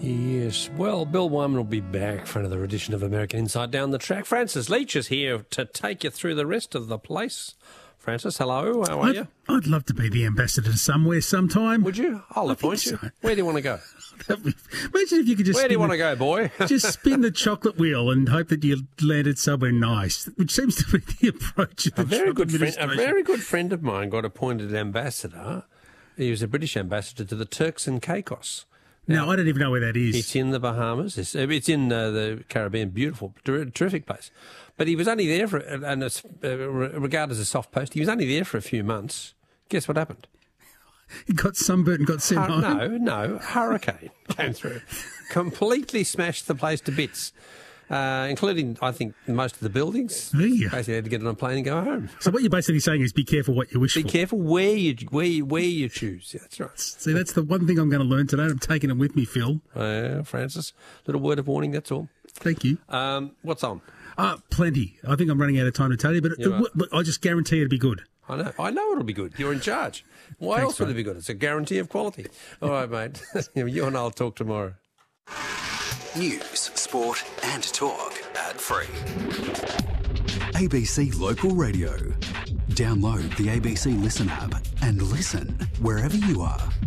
Yes, well, Bill Wyman will be back for another edition of American Inside Down the Track. Francis Leach is here to take you through the rest of the place. Francis, hello, how are you? I'd love to be the ambassador somewhere sometime. Would you? I'll appoint you. So. Where do you want to go? Imagine if you could just... Where do you want to go, boy? Just spin the chocolate wheel and hope that you landed somewhere nice, which seems to be the approach of the Trump administration. A very good friend of mine got appointed ambassador. He was a British ambassador to the Turks and Caicos. Now, I don't even know where that is. It's in the Bahamas. It's in the Caribbean. Beautiful, terrific place. But he was only there for, and it's regarded as a soft post, he was only there for a few months. Guess what happened? He got sunburnt and got sent home? No. Hurricane came through. Completely smashed the place to bits. Including, I think, most of the buildings. Yeah. Basically had to get on a plane and go home. So what you're basically saying is be careful what you wish for. Be careful where you choose. Yeah, that's right. See, that's the one thing I'm going to learn today. I'm taking it with me, Phil. Francis, little word of warning, that's all. Thank you. What's on? Plenty. I think I'm running out of time to tell you, but I just guarantee it'll be good. I know it'll be good. You're in charge. Why else would it be good? It's a guarantee of quality. All right, mate. You and I'll talk tomorrow. News, sport and talk ad-free. ABC Local Radio. Download the ABC Listen app and listen wherever you are.